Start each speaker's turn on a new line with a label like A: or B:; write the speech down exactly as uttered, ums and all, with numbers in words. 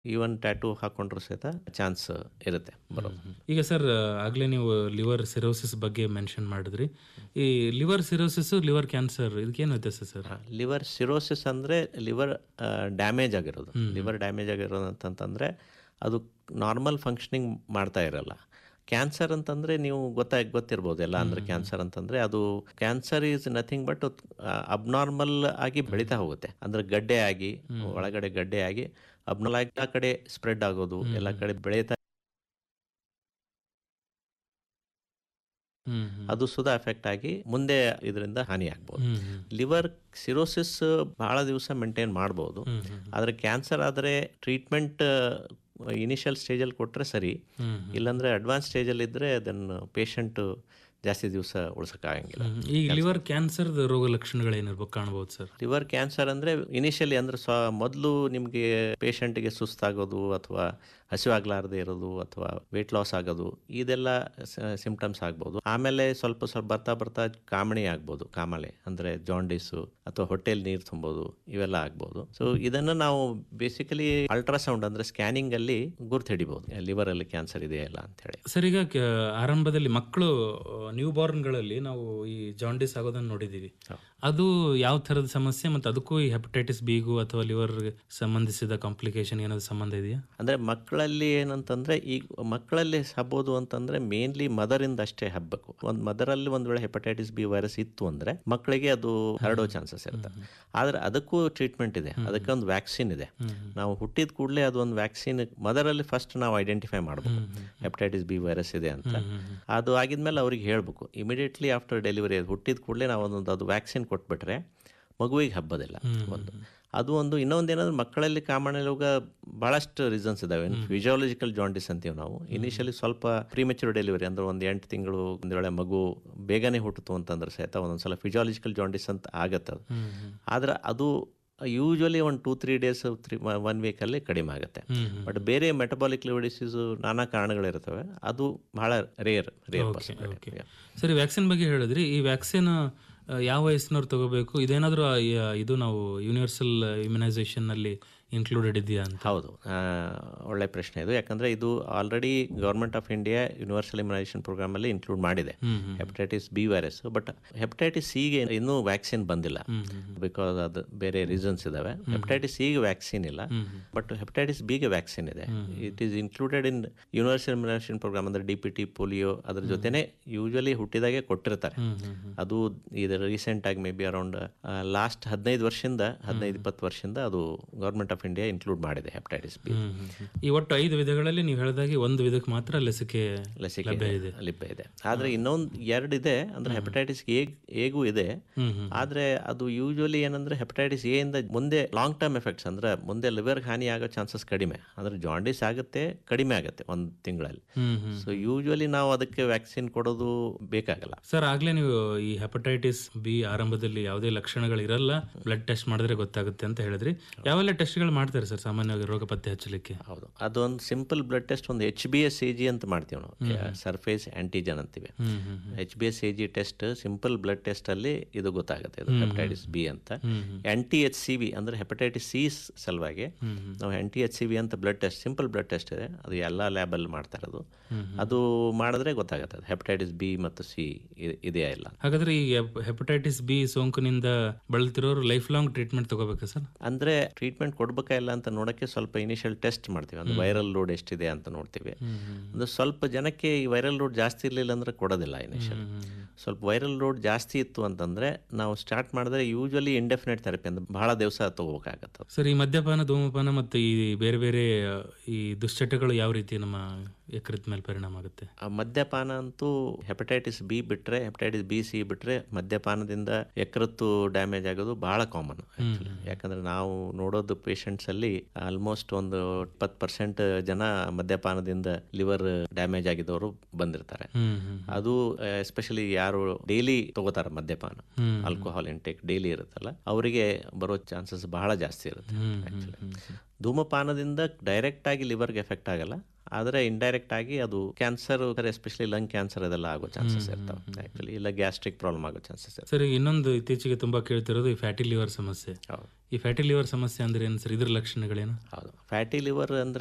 A: Even tattoo ಹಾಕೊಂಡ್ರು ಸಹಿತ chance ಇರುತ್ತೆ ಬರೋದು.
B: ಈಗ ಸರ್ ಆಗಲೇ ನೀವು ಲಿವರ್ ಸಿರೋಸಿಸ್ ಬಗ್ಗೆ ಮೆನ್ಷನ್ ಮಾಡಿದ್ರಿ. ಈ ಲಿವರ್ ಸಿರೋಸಿಸ್ ಲಿವರ್ ಕ್ಯಾನ್ಸರ್ ಇದಕ್ಕೇನು ವ್ಯತ್ಯಾಸ ಸರ್?
A: ಲಿವರ್ ಸಿರೋಸಿಸ್ ಅಂದರೆ ಲಿವರ್ ಡ್ಯಾಮೇಜ್ ಆಗಿರೋದು. ಲಿವರ್ ಡ್ಯಾಮೇಜ್ ಆಗಿರೋದು ಅಂತಂತಂದರೆ ಅದು ನಾರ್ಮಲ್ ಫಂಕ್ಷನಿಂಗ್ ಮಾಡ್ತಾ ಇರಲ್ಲ. ಕ್ಯಾನ್ಸರ್ ಅಂತಂದರೆ ನೀವು ಗೊತ್ತಾಗಿ ಗೊತ್ತಿರ್ಬೋದು ಎಲ್ಲ, ಅಂದರೆ ಕ್ಯಾನ್ಸರ್ ಅಂತಂದರೆ ಅದು cancer is nothing but abnormal ಆಗಿ ಬೆಳೀತಾ ಹೋಗುತ್ತೆ. ಅಂದರೆ ಗಡ್ಡೆ ಆಗಿ ಒಳಗಡೆ ಗಡ್ಡೆ ಆಗಿ ಅಬ್ನಾರ್ಮಲ್ ಆಗಿ ಎಲ್ಲ ಕಡೆ ಸ್ಪ್ರೆಡ್ ಆಗೋದು, ಎಲ್ಲ ಕಡೆ ಬೆಳೀತಾ ಅದು ಸುಧಾ ಎಫೆಕ್ಟ್ ಆಗಿ ಮುಂದೆ ಇದರಿಂದ ಹಾನಿ ಆಗ್ಬೋದು. ಲಿವರ್ ಸಿರೋಸಿಸ್ ಬಹಳ ದಿವಸ ಮೇಂಟೈನ್ ಮಾಡ್ಬೋದು, ಆದರೆ ಕ್ಯಾನ್ಸರ್ ಆದರೆ ಟ್ರೀಟ್ಮೆಂಟ್ ಇನಿಷಿಯಲ್ ಸ್ಟೇಜಲ್ಲಿ ಕೊಟ್ಟರೆ ಸರಿ, ಇಲ್ಲಾಂದರೆ ಅಡ್ವಾನ್ಸ್ ಸ್ಟೇಜಲ್ಲಿ ಇದ್ದರೆ ಅದನ್ನು ಪೇಷಂಟು ಜಾಸ್ತಿ ದಿವಸ ಉಳಿಸೋಕ್ಕಾಗಂಗಿಲ್ಲ.
B: ಈ ಲಿವರ್ ಕ್ಯಾನ್ಸರ್ ರೋಗ ಲಕ್ಷಣಗಳೇನಿರ್ಬೇಕು ಕಾಣ್ಬೋದು ಸರ್?
A: ಲಿವರ್ ಕ್ಯಾನ್ಸರ್ ಅಂದರೆ ಇನಿಷಿಯಲಿ ಅಂದರೆ ಸ್ವ ಮೊದಲು ನಿಮಗೆ ಪೇಷಂಟಿಗೆ ಸುಸ್ತಾಗೋದು ಅಥವಾ ಹಸಿವಾಗಲಾರದೆ ಇರೋದು ಅಥವಾ ವೆಯ್ಟ್ ಲಾಸ್ ಆಗೋದು, ಇದೆಲ್ಲ ಸಿಂಪ್ಟಮ್ಸ್ ಆಗ್ಬೋದು. ಆಮೇಲೆ ಸ್ವಲ್ಪ ಸ್ವಲ್ಪ ಬರ್ತಾ ಬರ್ತಾ ಕಾಮಣಿ ಆಗ್ಬೋದು, ಕಾಮಲೆ ಅಂದರೆ ಜಾಂಡೀಸು ಅಥವಾ ಹೊಟ್ಟೆಯಲ್ಲಿ ನೀರು ತುಂಬೋದು, ಇವೆಲ್ಲ ಆಗ್ಬೋದು. ಸೊ ಇದನ್ನು ನಾವು ಬೇಸಿಕಲಿ ಅಲ್ಟ್ರಾಸೌಂಡ್ ಅಂದರೆ ಸ್ಕ್ಯಾನಿಂಗಲ್ಲಿ ಗುರ್ತು ಹಿಡಿಬೋದು ಲಿವರಲ್ಲಿ ಕ್ಯಾನ್ಸರ್ ಇದೆಯಾ ಇಲ್ಲ ಅಂತೇಳಿ.
B: ಸರ್ ಈಗ ಆರಂಭದಲ್ಲಿ ಮಕ್ಕಳು ನ್ಯೂ ಬಾರ್ನ್ಗಳಲ್ಲಿ ನಾವು ಈ ಜಾಂಡೀಸ್ ಆಗೋದನ್ನು ನೋಡಿದ್ದೀವಿ. ಅದು ಯಾವ ಥರದ ಸಮಸ್ಯೆ ಮತ್ತು ಅದಕ್ಕೂ ಈ ಹೆಪಟೈಟಿಸ್ ಬಿಗೂ ಅಥವಾ ಲಿವರ್ ಸಂಬಂಧಿಸಿದ ಕಾಂಪ್ಲಿಕೇಶನ್ ಏನಾದ್ರು ಸಂಬಂಧ ಇದೆಯಾ?
A: ಅಂದರೆ ಮಕ್ಕಳಲ್ಲಿ ಏನಂತಂದರೆ ಈಗ ಮಕ್ಕಳಲ್ಲಿ ಹಬ್ಬೋದು ಅಂತಂದರೆ ಮೇನ್ಲಿ ಮದರಿಂದ ಅಷ್ಟೇ ಹಬ್ಬಬೇಕು. ಒಂದು ಮದರಲ್ಲಿ ಒಂದು ವೇಳೆ ಹೆಪಟೈಟಿಸ್ ಬಿ ವೈರಸ್ ಇತ್ತು ಅಂದರೆ ಮಕ್ಕಳಿಗೆ ಅದು ಹರಡೋ ಚಾನ್ಸಸ್ ಇರುತ್ತೆ. ಆದರೆ ಅದಕ್ಕೂ ಟ್ರೀಟ್ಮೆಂಟ್ ಇದೆ, ಅದಕ್ಕೆ ಒಂದು ವ್ಯಾಕ್ಸಿನ್ ಇದೆ. ನಾವು ಹುಟ್ಟಿದ ಕೂಡಲೇ ಅದು ಒಂದು ವ್ಯಾಕ್ಸಿನ್ ಮದರಲ್ಲಿ ಫಸ್ಟ್ ನಾವು ಐಡೆಂಟಿಫೈ ಮಾಡಬೇಕು ಹೆಪಟೈಟಿಸ್ ಬಿ ವೈರಸ್ ಇದೆ ಅಂತ. ಅದು ಆಗಿದ್ಮೇಲೆ ಅವ್ರಿಗೆ ಹೇಳಬೇಕು ಇಮಿಡಿಯೇಟ್ಲಿ ಆಫ್ಟರ್ ಡೆಲಿವರಿ, ಹುಟ್ಟಿದ ಕೂಡಲೇ ನಾವು ಒಂದೊಂದು ಅದು ವ್ಯಾಕ್ಸಿನ್ ಕೊಟ್ಬಿಟ್ರೆ ಮಗುವಿಗೆ ಹಬ್ಬದಿಲ್ಲ. ಒಂದು ಅದು ಒಂದು ಇನ್ನೊಂದು ಏನಂದ್ರೆ ಮಕ್ಕಳಲ್ಲಿ ಕಾಮನ್ ರೋಗ ಭಾಳಷ್ಟು ರೀಸನ್ಸ್ ಇದಾವೆ. ಫಿಸಿಯಾಲಜಿಕಲ್ ಜಾಂಡಿಸ್ ಅಂತೀವಿ ನಾವು. ಇನಿಷಿಯಲಿ ಸ್ವಲ್ಪ ಪ್ರಿಮೆಚೂರ್ ಡೆಲಿವರಿ ಅಂದರೆ ಒಂದು ಎಂಟು ತಿಂಗಳು ಒಂದು ವೇಳೆ ಮಗು ಬೇಗನೆ ಹುಟ್ಟಿತು ಅಂತಂದ್ರೆ ಸಹಿತ ಒಂದೊಂದ್ಸಲ ಫಿಸಿಯಾಲಜಿಕಲ್ ಜಾಂಡಿಸ್ ಅಂತ ಆಗತ್ತೆ ಅದು. ಆದರೆ ಅದು ಯೂಶ್ವಲಿ ಒಂದು two three days three one ವೀಕಲ್ಲಿ ಕಡಿಮೆ ಆಗುತ್ತೆ. ಬಟ್ ಬೇರೆ ಮೆಟಬಾಲಿಕ್ ಲಿವರ್ ಡಿಸೀಸು ನಾನಾ ಕಾರಣಗಳಿರ್ತವೆ, ಅದು ಬಹಳ ರೇರ್ ರೇರ್ ಪಾಸಿಬಿಲಿಟಿ.
B: ಸರಿ, ವ್ಯಾಕ್ಸಿನ್ ಬಗ್ಗೆ ಹೇಳಿದ್ರಿ. ಈ ವ್ಯಾಕ್ಸಿನ್ ಯಾವ ವಯಸ್ಸಿನವ್ರು ತಗೋಬೇಕು? ಇದೇನಾದರೂ ಇದು ನಾವು ಯೂನಿವರ್ಸಲ್ ಇಮ್ಯುನೈಸೇಷನ್ ನಲ್ಲಿ ಇನ್ಕ್ಲೂಡೆಡ್ ಇದೆಯಾ ಅಂತ?
A: ಹೌದು, ಒಳ್ಳೆ ಪ್ರಶ್ನೆ ಇದು. ಯಾಕಂದರೆ ಇದು already government of India universal immunisation ಪ್ರೋಗ್ರಾಮಲ್ಲಿ include ಮಾಡಿದೆ hepatitis B virus. But hepatitis ಸಿಗೆ ಇನ್ನೂ ವ್ಯಾಕ್ಸಿನ್ ಬಂದಿಲ್ಲ, ಬಿಕಾಸ್ ಅದು ಬೇರೆ ರೀಸನ್ಸ್ ಇದಾವೆ. ಹೆಪಟೈಟಿಸ್ ಸಿಗೆ ವ್ಯಾಕ್ಸಿನ್ ಇಲ್ಲ, ಬಟ್ ಹೆಪಟೈಟಿಸ್ ಬಿಗೆ ವ್ಯಾಕ್ಸಿನ್ ಇದೆ. It is included in universal immunisation program. ಅಂದರೆ ಡಿ ಪಿ ಟಿ, ಪೋಲಿಯೋ ಅದ್ರ ಜೊತೆನೆ ಯೂಶಲಿ ಹುಟ್ಟಿದಾಗೆ ಕೊಟ್ಟಿರ್ತಾರೆ. ಅದು ಇದು ರೀಸೆಂಟ್ ಆಗಿ ಮೇ ಬಿ ಅರೌಂಡ್ ಲಾಸ್ಟ್ ಹದಿನೈದು ವರ್ಷದಿಂದ ಹದಿನೈದು ಇಪ್ಪತ್ತು ವರ್ಷದಿಂದ ಅದು ಗೌರ್ಮೆಂಟ್ ಆಫ್ ಇಂಡಿಯಾ ಇನ್ಕ್ಲೂಡ್ ಮಾಡಿದೆ ಹೆಪಟೈಟಿಸ್ ಬಿ.
B: ಈ ಒಟ್ಟು ಐದು ವಿಧಗಳಲ್ಲಿ ನೀವು ಹೇಳಿದಾಗೆ ಒಂದು ವಿಧಕ್ಕೆ ಮಾತ್ರ ಲಸಿಕೆ
A: ಲಸಿಕೆ ಲಭ್ಯ ಇದೆ. ಆದ್ರೆ ಇನ್ನೊಂದು ಎರಡು ಇದೆ, ಅಂದ್ರೆ ಹೆಪಟೈಟಿಸ್ ಎಗೂ ಇದೆ. ಆದ್ರೆ ಅದು ಯೂಶುವಲಿ ಏನಂದ್ರೆ ಹೆಪಟೈಟಿಸ್ ಎ ಇಂದ ಮುಂದೆ ಲಾಂಗ್ ಟರ್ಮ್ ಎಫೆಕ್ಟ್ಸ್ ಅಂದ್ರೆ ಮುಂದೆ ಲಿವರ್ ಹಾನಿ ಆಗೋ ಚಾನ್ಸಸ್ ಕಡಿಮೆ. ಅಂದ್ರೆ ಜಾಂಡಿಸ್ ಆಗುತ್ತೆ, ಕಡಿಮೆ ಆಗುತ್ತೆ ಒಂದು ತಿಂಗಳಲ್ಲಿ. ಸೊ ಯೂಶುವಲಿ ನಾವು ಅದಕ್ಕೆ ವ್ಯಾಕ್ಸಿನ್ ಕೊಡೋದು ಬೇಕಾಗಲ್ಲ.
B: ಸರ್, ಆಗ್ಲೇ ನೀವು ಈ ಹೆಪಟೈಟಿಸ್ ಬಿ ಆರಂಭದಲ್ಲಿ ಯಾವುದೇ ಲಕ್ಷಣಗಳು ಇರಲ್ಲ, ಬ್ಲಡ್ ಟೆಸ್ಟ್ ಮಾಡಿದ್ರೆ ಗೊತ್ತಾಗುತ್ತೆ ಅಂತ ಹೇಳಿದ್ರಿ. ಯಾವೆಲ್ಲ ಟೆಸ್ಟ್ಗಳು ಮಾಡ್ತಾರೆ ಸರ್ ಸಾಮಾನ್ಯವಾಗಿ ರೋಗ ಪತ್ತೆ ಹಚ್ಚಲಿಕ್ಕೆ?
A: ಹೌದು, ಅದೊಂದು ಸಿಂಪಲ್ ಬ್ಲಡ್ ಟೆಸ್ಟ್ ಒಂದು H B S A G ಅಂತ ಮಾಡ್ತೀವಿ ನಾವು, ಸರ್ಫೇಸ್ ಆಂಟಿಜನ್ ಅಂತೀವಿ. H B S A G test simple blood test ಅಲ್ಲಿ ಇದು ಗೊತ್ತಾಗುತ್ತೆ, ಇದು ಹೆಪಟೈಟಿಸ್ ಬಿ ಅಂತ. N T H C V ಅಂದ್ರೆ ಹೆಪಟೈಟಿಸ್ ಸಿ ಸಲುವಾಗಿ ನಾವು N T H C V ಅಂತ blood test, simple blood test ಇದೆ, ಅದು ಎಲ್ಲ ಲ್ಯಾಬಲ್ಲಿ ಮಾಡ್ತಾ ಇರೋದು. ಅದು ಮಾಡಿದ್ರೆ ಗೊತ್ತಾಗುತ್ತೆ ಅದು ಹೆಪಟೈಟಿಸ್ ಬಿ ಮತ್ತು ಸಿ ಇದೆಯಾ ಇಲ್ಲ.
B: ಹಾಗಾದ್ರೆ ಈ ಹೆಪಟೈಟಿಸ್ ಬಿ ಸೋಂಕಿನಿಂದ ಬಳಲ್ತಿರೋರು ಲೈಫ್ ಲಾಂಗ್ ಟ್ರೀಟ್ಮೆಂಟ್ ತಗೋಬೇಕಾ ಸರ್?
A: ಅಂದ್ರೆ ಟ್ರೀಟ್ಮೆಂಟ್ ಕೊಡ್ಬೇಕಾ ಇಲ್ಲ ಅಂತ ನೋಡಕ್ಕೆ ಸ್ವಲ್ಪ ಇನಿಷಿಯಲ್ ಟೆಸ್ಟ್ ಮಾಡ್ತೀವಿ. ಅಂದ್ರೆ ವೈರಲ್ ಲೋಡ್ ಎಷ್ಟಿದೆ ಅಂತ ನೋಡ್ತೀವಿ. ಅಂದ್ರೆ ಸ್ವಲ್ಪ ಜನಕ್ಕೆ ಈ ವೈರಲ್ ಲೋಡ್ ಜಾಸ್ತಿ ಇರಲಿಲ್ಲ ಅಂದ್ರೆ ಕೊಡೋದಿಲ್ಲ ಇನಿಷಿಯಲ್. ಸ್ವಲ್ಪ ವೈರಲ್ ಲೋಡ್ ಜಾಸ್ತಿ ಇತ್ತು ಅಂತಂದ್ರೆ ನಾವು ಸ್ಟಾರ್ಟ್ ಮಾಡಿದ್ರೆ ಯೂಶುವಲಿ ಇಂಡೆಫಿನೆಟ್ ಥೆರಪಿ ಅಂದ್ರೆ ಬಹಳ ದಿವಸ ತಗೋಬೇಕಾಗತ್ತೆ.
B: ಸರ್, ಈ ಮದ್ಯಪಾನ, ಧೂಮಪಾನ ಮತ್ತು ಈ ಬೇರೆ ಬೇರೆ ಈ ದುಶ್ಚಟಗಳು ಯಾವ ರೀತಿ ನಮ್ಮ ಯಕೃತ್ ಮೇಲೆ ಪರಿಣಾಮ ಆಗುತ್ತೆ?
A: ಮದ್ಯಪಾನ ಅಂತೂ ಹೆಪಟೈಟಿಸ್ ಬಿ ಬಿಟ್ರೆ, ಹೆಪಟೈಟಿಸ್ ಬಿ ಸಿ ಬಿಟ್ರೆ ಮದ್ಯಪಾನದಿಂದ ಯಕೃತ್ತು ಡ್ಯಾಮೇಜ್ ಆಗೋದು ಬಹಳ ಕಾಮನ್. ಯಾಕಂದ್ರೆ ನಾವು ನೋಡೋದು ಪೇಷಂಟ್ಸ್ ಅಲ್ಲಿ ಆಲ್ಮೋಸ್ಟ್ ಒಂದು ಇಪ್ಪತ್ತು ಪರ್ಸೆಂಟ್ ಜನ ಮದ್ಯಪಾನದಿಂದ ಲಿವರ್ ಡ್ಯಾಮೇಜ್ ಆಗಿದವರು ಬಂದಿರ್ತಾರೆ. ಅದು ಎಸ್ಪೆಷಲಿ ಯಾರು ಡೈಲಿ ತಗೋತಾರ ಮದ್ಯಪಾನ, ಆಲ್ಕೋಹಾಲ್ ಇಂಟೇಕ್ ಡೈಲಿ ಇರುತ್ತಲ್ಲ, ಅವರಿಗೆ ಬರೋ ಚಾನ್ಸಸ್ ಬಹಳ ಜಾಸ್ತಿ ಇರುತ್ತೆ. ಆಕ್ಚುಲಿ ಧೂಮಪಾನದಿಂದ ಡೈರೆಕ್ಟ್ ಆಗಿ ಲಿವರ್ಗೆ ಎಫೆಕ್ಟ್ ಆಗಲ್ಲ, ಆದರೆ ಇಂಡೈರೆಕ್ಟ್ ಆಗಿ ಅದು ಕ್ಯಾನ್ಸರ್, ಎಸ್ಪೆಷಲಿ ಲಂಗ್ ಕ್ಯಾನ್ಸರ್ ಅದೆಲ್ಲ ಆಗೋ ಚಾನ್ಸಸ್ ಇರ್ತಾವೆ ಆ್ಯಕ್ಚುಲಿ, ಇಲ್ಲ ಗ್ಯಾಸ್ಟ್ರಿಕ್ ಪ್ರಾಬ್ಲಮ್ ಆಗೋ ಚಾನ್ಸಸ್ ಇರ್ತವೆ.
B: ಸರ್, ಇನ್ನೊಂದು ಇತ್ತೀಚೆಗೆ ತುಂಬಾ ಕೇಳ್ತಿರೋದು ಈ ಫ್ಯಾಟಿ ಲಿವರ್ ಸಮಸ್ಯೆ. ಈ ಫ್ಯಾಟಿ ಲಿವರ್ ಸಮಸ್ಯೆ ಅಂದ್ರೆ ಏನು ಸರ್? ಇದ್ರ ಲಕ್ಷಣಗಳೇನು?
A: ಹೌದು, ಫ್ಯಾಟಿ ಲಿವರ್ ಅಂದ್ರೆ